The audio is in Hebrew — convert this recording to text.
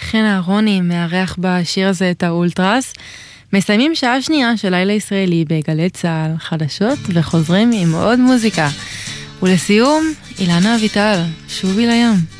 חן אהרוני מארח בשיר הזה את האולטרס. מסיימים שעה שנייה של לילה ישראלי בגלי צהל, חדשות, וחוזרים עם עוד מוזיקה. ולסיום, אילנה אביטל, שובי לים.